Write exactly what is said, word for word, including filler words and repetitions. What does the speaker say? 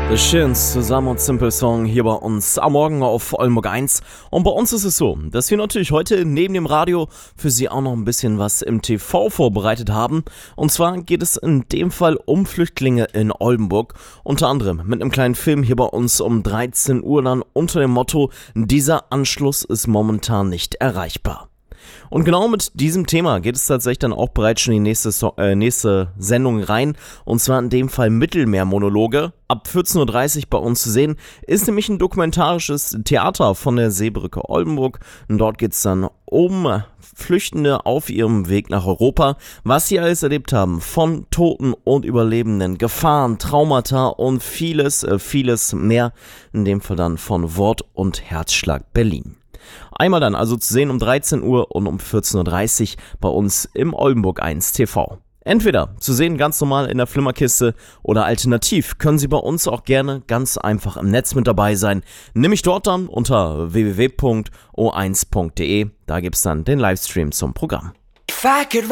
The Shins zusammen und Simple Song hier bei uns am Morgen auf Oldenburg eins. Und bei uns ist es so, dass wir natürlich heute neben dem Radio für Sie auch noch ein bisschen was im T V vorbereitet haben. Und zwar geht es in dem Fall um Flüchtlinge in Oldenburg. Unter anderem mit einem kleinen Film hier bei uns um dreizehn Uhr dann unter dem Motto: Dieser Anschluss ist momentan nicht erreichbar. Und genau mit diesem Thema geht es tatsächlich dann auch bereits schon in die nächste, so- äh, nächste Sendung rein. Und zwar in dem Fall Mittelmeermonologe. Ab vierzehn Uhr dreißig bei uns zu sehen, ist nämlich ein dokumentarisches Theater von der Seebrücke Oldenburg. Und dort geht es dann um Flüchtende auf ihrem Weg nach Europa, was sie alles erlebt haben, von Toten und Überlebenden, Gefahren, Traumata und vieles, äh, vieles mehr. In dem Fall dann von Wort und Herzschlag Berlin. Einmal dann also zu sehen um dreizehn Uhr und um vierzehn Uhr dreißig bei uns im Oldenburg eins T V. Entweder zu sehen ganz normal in der Flimmerkiste oder alternativ können Sie bei uns auch gerne ganz einfach im Netz mit dabei sein. Nämlich dort dann unter w w w punkt o eins punkt d e. Da gibt's dann den Livestream zum Programm.